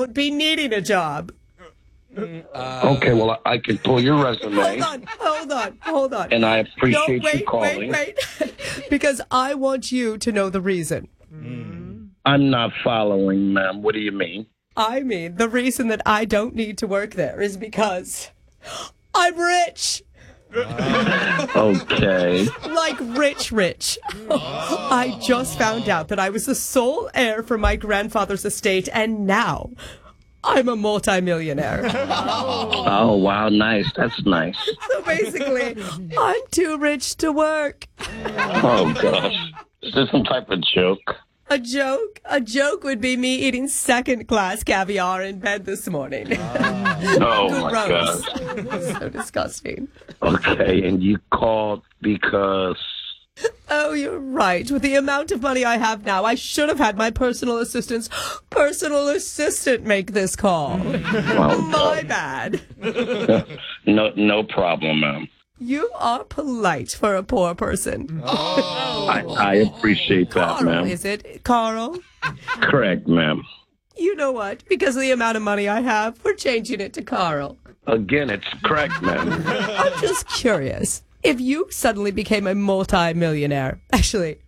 won't be needing a job. Okay, well, I can pull your resume. Hold on. And I appreciate you calling. Wait. Because I want you to know the reason. I'm not following, ma'am. What do you mean? I mean, the reason that I don't need to work there is because I'm rich. Okay. Like rich. I just found out that I was the sole heir for my grandfather's estate, and now I'm a multimillionaire. Oh, wow, nice. That's nice. So basically, I'm too rich to work. Oh, gosh. Is this some type of joke? A joke? A joke would be me eating second-class caviar in bed this morning. Oh, my Gross. gosh. So disgusting. Okay, and you called because... Oh, you're right. With the amount of money I have now, I should have had my personal assistant make this call. Well, My bad. No problem, ma'am. You are polite for a poor person. I appreciate that, Carl, ma'am. is it? Carl? Correct, ma'am. You know what? Because of the amount of money I have, we're changing it to Carl. Again, it's correct, ma'am. I'm just curious. If you suddenly became a multi-millionaire, actually,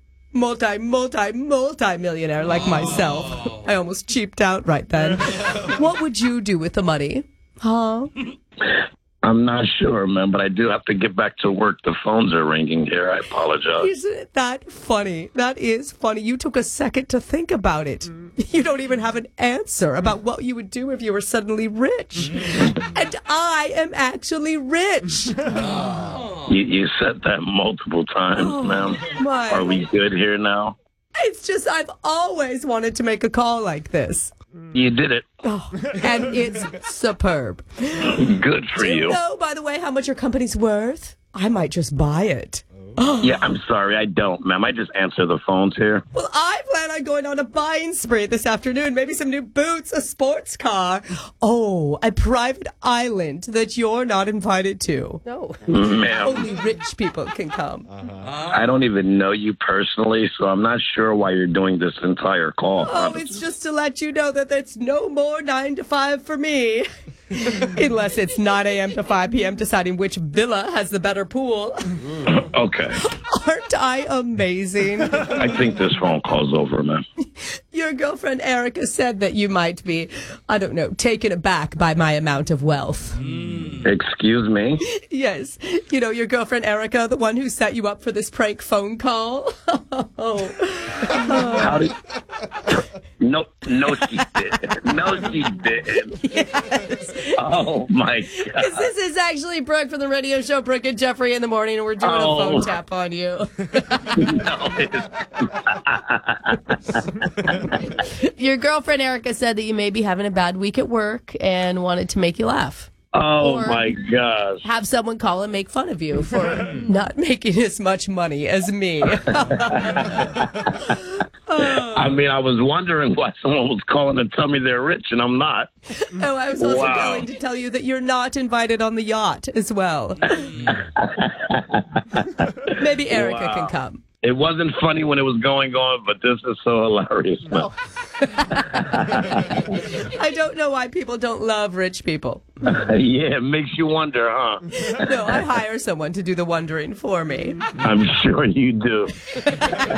multi-millionaire like myself, I almost cheaped out right then, what would you do with the money? Huh? I'm not sure, ma'am, but I do have to get back to work. The phones are ringing here. I apologize. Isn't that funny? That is funny. You took a second to think about it. You don't even have an answer about what you would do if you were suddenly rich. And I am actually rich. You said that multiple times, ma'am. My. Are we good here now? It's just I've always wanted to make a call like this. You did it. Oh, and it's superb. Good for Do you you. know, by the way, how much your company's worth? I might just buy it. Yeah, I'm sorry. I don't, ma'am. I just answer the phones here. Well, I plan on going on a buying spree this afternoon. Maybe some new boots, a sports car. Oh, a private island that you're not invited to. No. Ma'am, Only rich people can come. I don't even know you personally, so I'm not sure why you're doing this entire call. Oh, it's just to let you know that there's no more 9 to 5 for me. Unless it's 9 a.m. to 5 p.m. deciding which villa has the better pool. Okay. Aren't I amazing? I think this phone call's over, ma'am. Your girlfriend Erica said that you might be, I don't know, taken aback by my amount of wealth. Excuse me? Yes. You know, your girlfriend Erica, the one who set you up for this prank phone call? How did... No, she didn't. No, she didn't. Yes. Oh, my God. This is actually Brooke from the radio show Brooke and Jeffrey in the Morning, and we're doing a phone tap on you. No, Your girlfriend Erica said that you may be having a bad week at work and wanted to make you laugh. Oh, Or my gosh. have someone call and make fun of you for not making as much money as me. I mean, I was wondering why someone was calling to tell me they're rich, and I'm not. Oh, I was also Wow. calling to tell you that you're not invited on the yacht as well. Maybe Erica Wow. can come. It wasn't funny when it was going on, but this is so hilarious. No. I don't know why people don't love rich people. Yeah, it makes you wonder, huh? No, I hire someone to do the wondering for me. I'm sure you do.